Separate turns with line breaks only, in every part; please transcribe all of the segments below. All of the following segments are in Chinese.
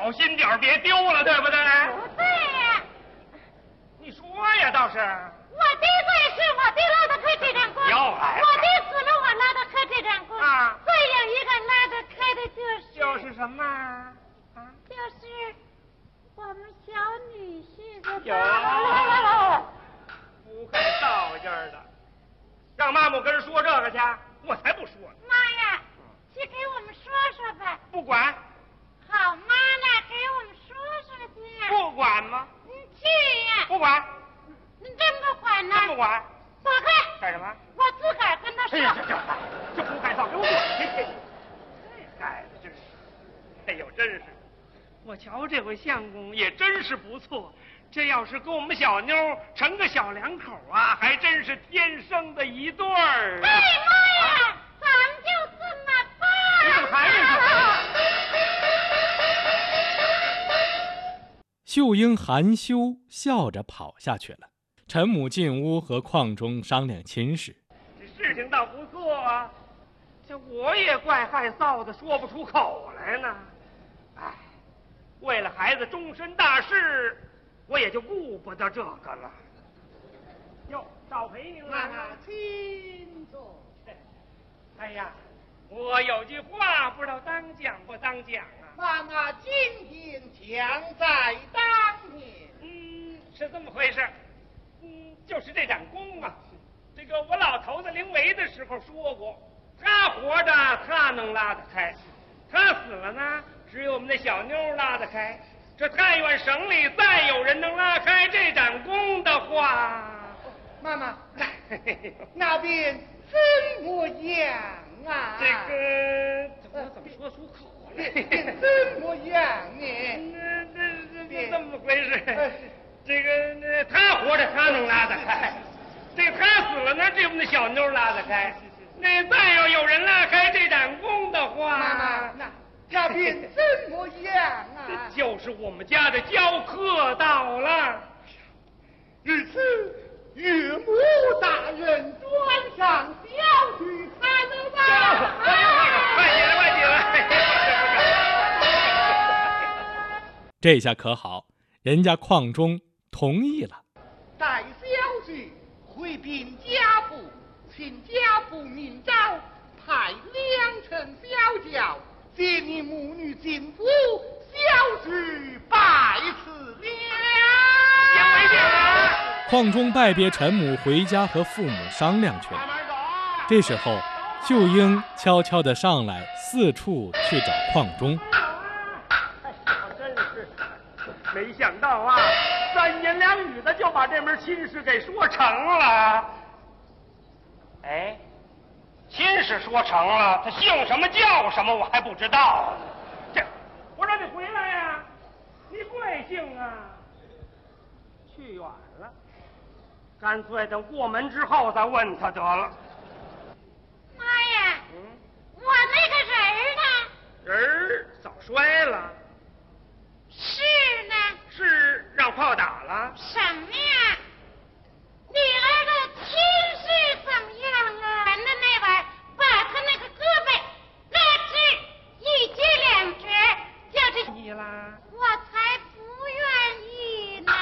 小心点别丢了，对不对？
不对呀。
你说呀，倒是。
我的罪是我的拉得开这张弓，
又来了
我的死了我拉得开这张弓
啊。
再有一个拉得开的
就是什么啊？
就是我们小女婿的。
有。不会造劲儿的，让妈妈跟人说这个去，我才不说呢。
妈呀，去给我们说说吧。
不管。
好妈呢，给我们说说去。
不管吗？
你去呀。
不管。
你真不管呢？
真不管。
走开。
干什么？
我自个儿跟他说。
哎呀，这不该造，给我滚去！这孩子真是，哎呦，真是，我瞧这回相公也真是不错。这要是跟我们小妞成个小两口啊，还真是天生的一对儿。
哎妈呀，咱们就这么办。
你怎么还没说？
秀英含羞笑着跑下去了。陈母进屋和邝忠商量亲事。
这事情倒不错啊，这我也怪害臊的，说不出口来呢。哎，为了孩子终身大事，我也就顾不得这个了。哟，少陪您了。
妈妈，请坐。
哎呀，我有句话不知道当讲不当讲啊。
妈妈今天将在当面。
是这么回事。就是这盏弓啊，这个我老头子临危的时候说过，他活着他能拉得开，他死了呢，只有我们那小妞拉得开。这但愿省里再有人能拉开这盏弓的话，
妈妈，那边怎么样啊？
这个我怎么说出口来？
怎么样呢？
这么回事。这个他活着他能拉得开，这个他死了呢，这我们的小妞拉得开。那再要有人拉开这盏弓的话，
妈妈，那边怎么样啊？
就是我们家的教课到了。
日此岳母大人端上小婿才能吧？
快起来，快起来！
这下可好，人家邝忠同意了。
待小婿回禀家父，请家父明诏，派2乘小轿接你母女进府，小婿拜辞了。
先回去了。
邝忠拜别陈母，回家和父母商量去了。这时候，秀英悄悄地上来，四处去找邝忠。
真是没想到啊，3言2语的就把这门亲事给说成了。哎，亲事说成了，他姓什么叫什么我还不知道。这，我让你回来呀，你贵姓啊？去远了，干脆等过门之后再问他得了。
妈呀，我那个人儿呢？
人早摔了。
是呢。
是让炮打了？
什么呀？你儿的亲事怎么样啊？人的那晚把他那个胳膊拉直1截2折，就是
你啦。
我才不愿意呢。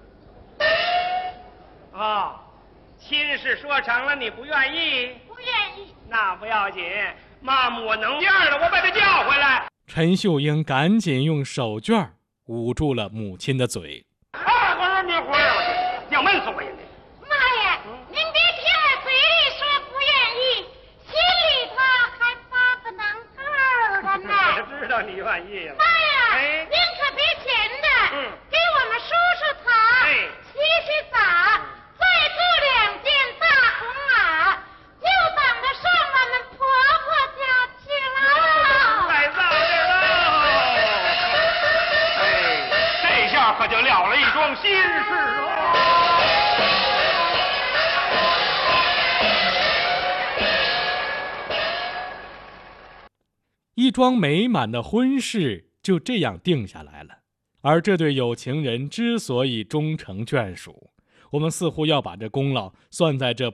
哦，亲事说成了，你不愿意？
不愿意。
那不要紧，妈妈我能样了，我把他叫回来。
陈秀英赶紧用手绢捂住了母亲的嘴。
我说你回来，要闷死我也得。
妈呀，您别听我嘴里说不愿意，心里头还发个能够的呢。
我知道你愿意了。
妈呀，
哎，
您可别闲的，给我们梳梳头，洗洗澡，再做2件大红袄，就等着上我们婆婆家去了。
太造劲了！哎，这下可就了了一桩心事了。
一桩美满的婚事就这样定下来了。而这对有情人之所以终成眷属，我们似乎要把这功劳算在这